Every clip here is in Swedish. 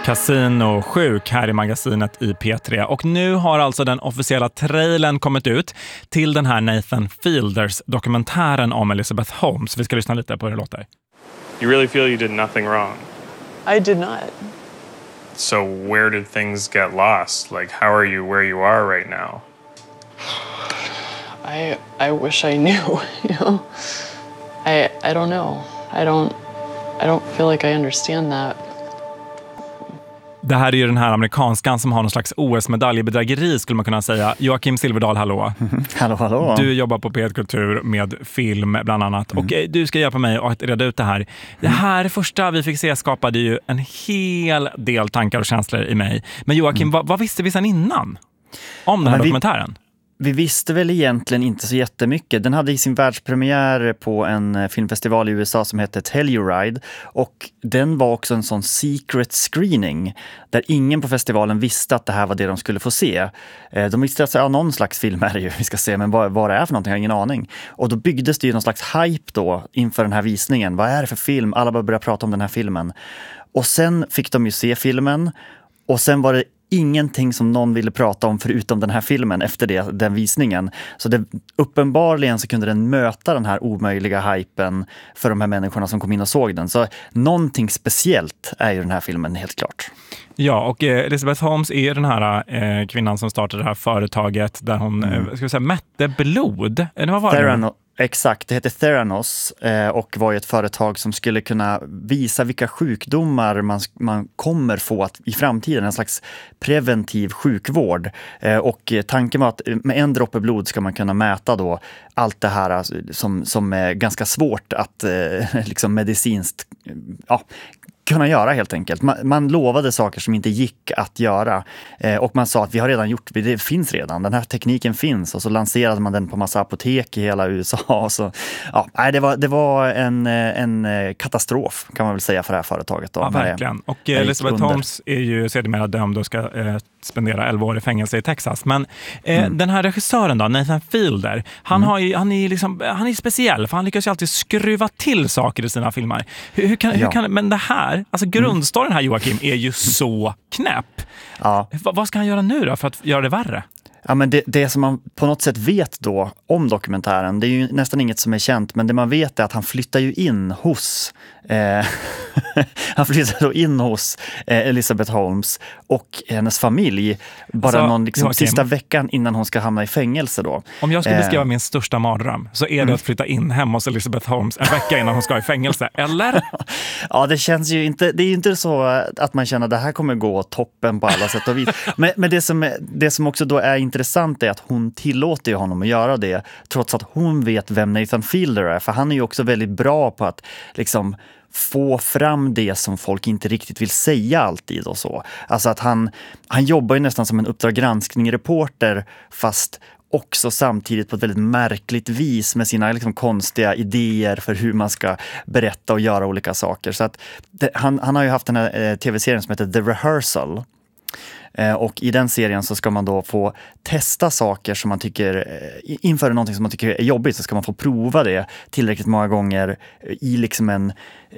Casino sjuk här i magasinet i P3. Och nu har alltså den officiella trailern kommit ut till den här Nathan Fielders dokumentären om Elizabeth Holmes. Vi ska lyssna lite på hur det låter. You really feel you did nothing wrong? I did not. So where did things get lost? Like, how are you where you are right now? I wish I knew, you know. I don't know. I don't feel like I understand that. Det här är ju den här amerikanskan som har någon slags OS-medalj i bedrägeri, skulle man kunna säga. Joakim Silverdal, hallå. Hallå. Du jobbar på P1 Kultur med film bland annat. Och du ska hjälpa mig att reda ut det här. Det här första vi fick se skapade ju en hel del tankar och känslor i mig. Men Joakim, vad visste vi sedan innan om den här dokumentären? Vi visste väl egentligen inte så jättemycket. Den hade i sin världspremiär på en filmfestival i USA som hette Telluride. Och den var också en sån secret screening där ingen på festivalen visste att det här var det de skulle få se. De visste att någon slags film är det ju vi ska se, men vad det är för någonting har jag ingen aning. Och då byggdes det ju någon slags hype då inför den här visningen. Vad är det för film? Alla bara började prata om den här filmen. Och sen fick de ju se filmen och sen var det ingenting som någon ville prata om förutom den här filmen efter den visningen. Så uppenbarligen så kunde den möta den här omöjliga hypen för de här människorna som kom in och såg den. Så någonting speciellt är ju den här filmen helt klart. Ja, och Elizabeth Holmes är den här kvinnan som startade det här företaget där hon ska vi säga, mätte blod. Vad var det? Exakt, det heter Theranos och var ju ett företag som skulle kunna visa vilka sjukdomar man kommer få i framtiden, en slags preventiv sjukvård. Och tanken var att med en droppe blod ska man kunna mäta då allt det här som är ganska svårt att liksom medicinskt kunna göra helt enkelt. Man lovade saker som inte gick att göra och man sa att vi har redan gjort det finns redan, den här tekniken finns och så lanserade man den på massa apotek i hela USA och så, det var en katastrof kan man väl säga för det här företaget då. Ja, verkligen. Och Elizabeth Holmes är ju sedermera dömd och ska spendera 11 år i fängelse i Texas. Men den här regissören då, Nathan Fielder, han är speciell för han lyckas ju alltid skruva till saker i sina filmer. Hur kan men det här, alltså grundstoryn här Joakim är ju så knäpp. Ja. Vad ska han göra nu då för att göra det värre? Ja, men det som man på något sätt vet då om dokumentären, det är ju nästan inget som är känt, men det man vet är att han flyttar ju in hos Elizabeth Holmes och hennes familj bara någon sista veckan innan hon ska hamna i fängelse då. Om jag skulle beskriva min största mardröm så är det att flytta in hemma hos Elizabeth Holmes en vecka innan hon ska i fängelse, eller? Ja, det känns ju inte, det är ju inte så att man känner att det här kommer gå toppen på alla sätt och vis. Men det som också då är intressant är att hon tillåter ju honom att göra det trots att hon vet vem Nathan Fielder är, för han är ju också väldigt bra på att liksom få fram det som folk inte riktigt vill säga alltid och så. Alltså att han jobbar ju nästan som en Uppdrag granskning-reporter fast också samtidigt på ett väldigt märkligt vis med sina liksom konstiga idéer för hur man ska berätta och göra olika saker. Så att han har ju haft den här tv-serien som heter The Rehearsal. Och i den serien så ska man då få testa saker som man tycker, inför någonting som man tycker är jobbigt så ska man få prova det tillräckligt många gånger i liksom en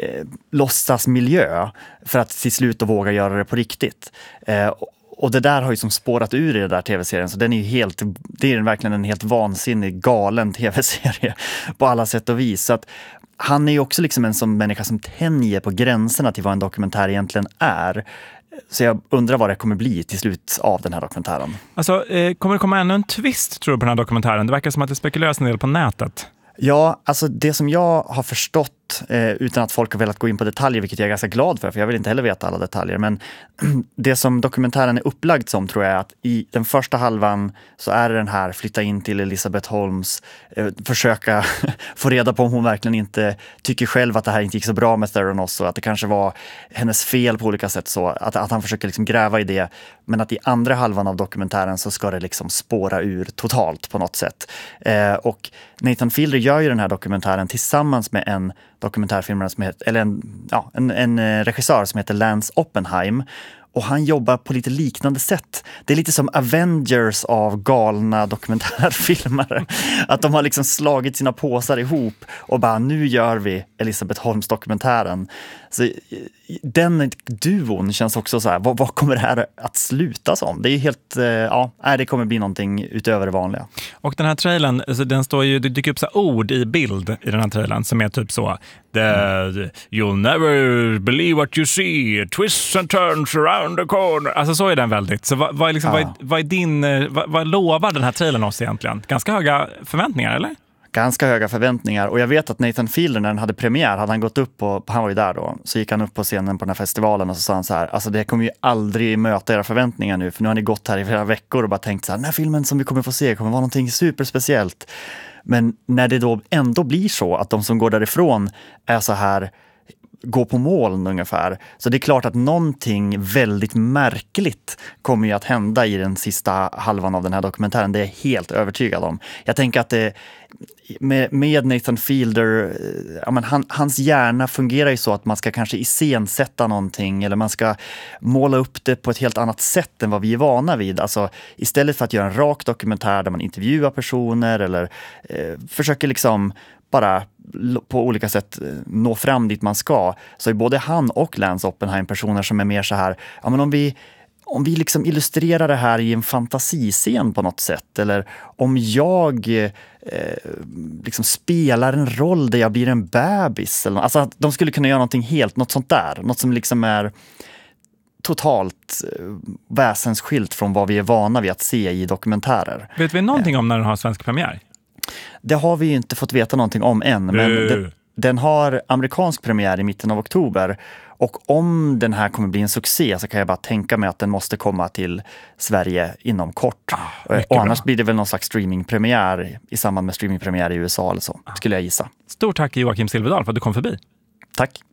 låtsasmiljö för att till slut att våga göra det på riktigt. Och det där har ju som spårat ur i den där tv-serien, så det är verkligen en helt vansinnig, galen tv-serie på alla sätt och vis. Så att han är ju också liksom en sån människa som tänjer på gränserna till vad en dokumentär egentligen är. Så jag undrar vad det kommer bli till slut av den här dokumentären. Alltså, kommer det komma ännu en twist tror du på den här dokumentären? Det verkar som att det spekuleras en del på nätet. Ja, alltså det som jag har förstått utan att folk har velat gå in på detaljer, vilket jag är ganska glad för jag vill inte heller veta alla detaljer, men det som dokumentären är upplagd som tror jag är att i den första halvan så är det den här flytta in till Elizabeth Holmes, försöka få reda på om hon verkligen inte tycker själv att det här inte gick så bra med Theranos och att det kanske var hennes fel på olika sätt, så att han försöker liksom gräva i det, men att i andra halvan av dokumentären så ska det liksom spåra ur totalt på något sätt. Och Nathan Fielder gör ju den här dokumentären tillsammans med en dokumentärfilmare som heter, eller en regissör som heter Lance Oppenheim, och han jobbar på lite liknande sätt. Det är lite som Avengers av galna dokumentärfilmare. Att de har liksom slagit sina påsar ihop och bara, nu gör vi Elizabeth Holmes-dokumentären. Så den duon känns också så här, vad kommer det här att sluta som? Det är helt, det kommer bli någonting utöver det vanliga. Och den här trailern, alltså det dyker upp så ord i bild i den här trailern som är typ så: you'll never believe what you see, twists and turns around the corner. Alltså så är den väldigt. Så vad lovar den här trailern oss egentligen? Ganska höga förväntningar, eller? Ganska höga förväntningar, och jag vet att Nathan Fielder, när den hade premiär, hade han gått upp han var ju där då, så gick han upp på scenen på den här festivalen och så sa han så här: alltså det kommer ju aldrig möta era förväntningar nu, för nu har ni gått här i flera veckor och bara tänkt så här, den här filmen som vi kommer få se kommer vara någonting superspeciellt. Men när det då ändå blir så att de som går därifrån är så här, gå på moln ungefär. Så det är klart att någonting väldigt märkligt kommer ju att hända i den sista halvan av den här dokumentären. Det är jag helt övertygad om. Jag tänker att med Nathan Fielder, hans hjärna fungerar ju så att man ska kanske iscensätta någonting, eller man ska måla upp det på ett helt annat sätt än vad vi är vana vid. Alltså istället för att göra en rak dokumentär där man intervjuar personer eller försöker liksom bara på olika sätt nå fram dit man ska, så är både han och Lance Oppenheim personer som är mer så här, men om vi liksom illustrerar det här i en fantasiscen på något sätt, eller om jag liksom spelar en roll där jag blir en bebis, eller, alltså att de skulle kunna göra något sånt där, något som liksom är totalt väsensskilt från vad vi är vana vid att se i dokumentärer. Vet vi någonting om när den har svensk premiär? Det har vi ju inte fått veta någonting om än, men den har amerikansk premiär i mitten av oktober, och om den här kommer bli en succé så kan jag bara tänka mig att den måste komma till Sverige inom kort. Och annars blir det väl någon slags streamingpremiär i samband med streamingpremiär i USA eller så, skulle jag gissa. Stort tack Joakim Silverdal för att du kom förbi. Tack.